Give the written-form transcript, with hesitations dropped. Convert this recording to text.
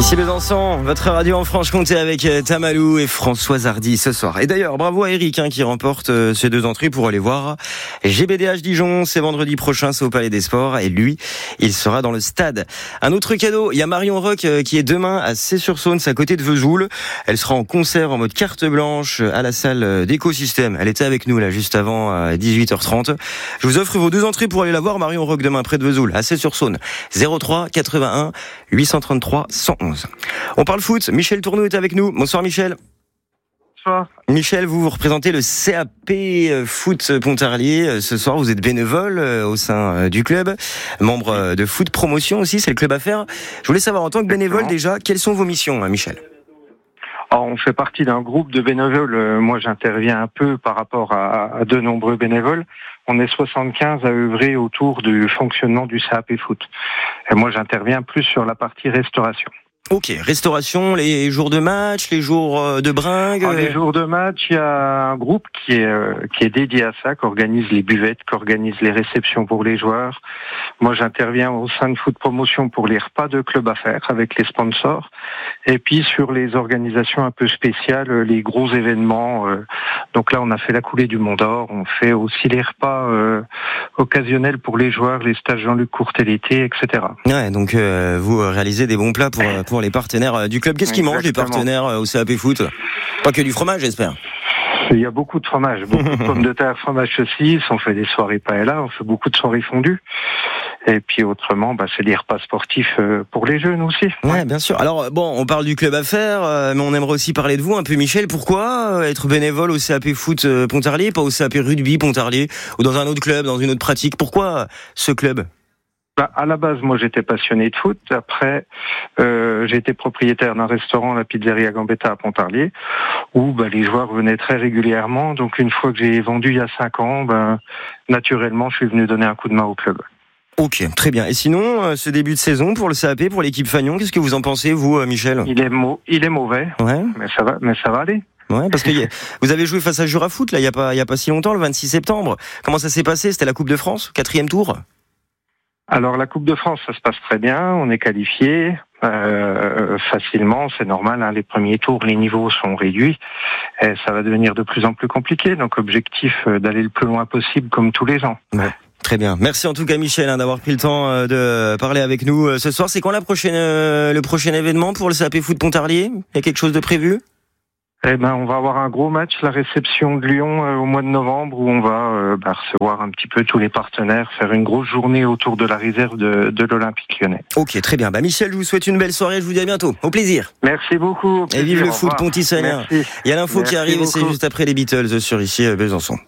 Ici Besançon, votre radio en Franche-Comté avec Tamalou et Françoise Hardy ce soir. Et d'ailleurs, bravo à Eric qui remporte ces 2 entrées pour aller voir GBDH Dijon. C'est vendredi prochain, c'est au Palais des Sports. Et lui, il sera dans le stade. Un autre cadeau, il y a Marion Rock qui est demain à Cey-sur-Saône, c'est à côté de Vesoul. Elle sera en concert en mode carte blanche à la salle d'Écosystème. Elle était avec nous là juste avant à 18h30. Je vous offre vos 2 entrées pour aller la voir, Marion Rock, demain près de Vesoul, à Cey-sur-Saône. 03 81 833 111. On parle foot. Michel Tourneau est avec nous. Bonsoir Michel. Bonsoir. Michel, vous représentez le CAP Foot Pontarlier. Ce soir, vous êtes bénévole au sein du club, membre de Foot Promotion aussi, c'est le club à faire. Je voulais savoir, en tant que bénévole déjà, quelles sont vos missions, Michel ? Alors, on fait partie d'un groupe de bénévoles. Moi, j'interviens un peu par rapport à de nombreux bénévoles. On est 75 à œuvrer autour du fonctionnement du CAP Foot. Et moi, j'interviens plus sur la partie restauration. Ok, restauration, les jours de match, les jours de bringue. Les jours de match, il y a un groupe qui est dédié à ça, qui organise les buvettes, qui organise les réceptions pour les joueurs. Moi, j'interviens au sein de Foot Promotion pour les repas de club à faire avec les sponsors. Et puis sur les organisations un peu spéciales, les gros événements. Donc là, on a fait la coulée du Mont d'Or. On fait aussi les repas occasionnels pour les joueurs, les stages Jean-Luc Courtet-L'été, etc. Ouais, donc vous réalisez des bons plats pour les partenaires du club. Qu'est-ce qu'ils mangent les partenaires au CAP Foot ? Pas que du fromage, j'espère. Il y a beaucoup de fromage, beaucoup de pommes de terre, fromage saucisse. On fait des soirées paella, on fait beaucoup de soirées fondues. Et puis autrement, c'est des repas sportifs pour les jeunes aussi. Ouais, bien sûr. Alors bon, on parle du club à faire, mais on aimerait aussi parler de vous un peu, Michel. Pourquoi être bénévole au CAP Foot Pontarlier, pas au CAP Rugby Pontarlier, ou dans un autre club, dans une autre pratique ? Pourquoi ce club ? À la base, moi, j'étais passionné de foot. Après, j'ai été propriétaire d'un restaurant, la Pizzeria Gambetta à Pontarlier, où les joueurs venaient très régulièrement. Donc, une fois que j'ai vendu il y a 5 ans, naturellement, je suis venu donner un coup de main au club. Ok, très bien. Et sinon, ce début de saison pour le CAP, pour l'équipe Fagnon, qu'est-ce que vous en pensez, vous, Michel ? Il est mauvais, ouais. mais ça va aller. Ouais, parce que vous avez joué face à Jurafoot, là, il y a pas si longtemps, le 26 septembre. Comment ça s'est passé ? C'était la Coupe de France, 4e tour ? Alors la Coupe de France, ça se passe très bien, on est qualifié facilement, c'est normal, les premiers tours, les niveaux sont réduits, et ça va devenir de plus en plus compliqué, donc objectif d'aller le plus loin possible comme tous les ans. Ouais. Très bien. Merci en tout cas Michel d'avoir pris le temps de parler avec nous ce soir. C'est quand le prochain événement pour le CAP Foot Pontarlier ? Il y a quelque chose de prévu ? On va avoir un gros match, la réception de Lyon au mois de novembre, où on va recevoir un petit peu tous les partenaires, faire une grosse journée autour de la réserve de l'Olympique Lyonnais. Ok, très bien. Michel, je vous souhaite une belle soirée, je vous dis à bientôt. Au plaisir. Merci beaucoup. Et vive le foot pontissanien. Il y a l'info qui arrive et c'est juste après les Beatles sur ici Besançon.